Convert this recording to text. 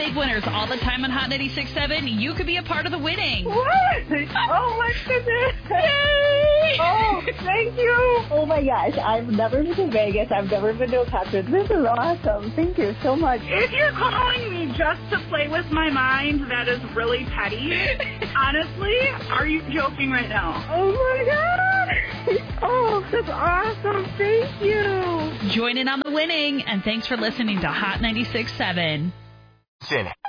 big winners all the time on Hot 96.7. You could be a part of the winning. What? Oh, my goodness. Yay! Oh, thank you. Oh, my gosh. I've never been to Vegas. I've never been to a concert. This is awesome. Thank you so much. If you're calling me just to play with my mind, that is really petty. Honestly, are you joking right now? Oh, my God. Oh, that's awesome. Thank you. Join in on the winning, and thanks for listening to Hot 96.7.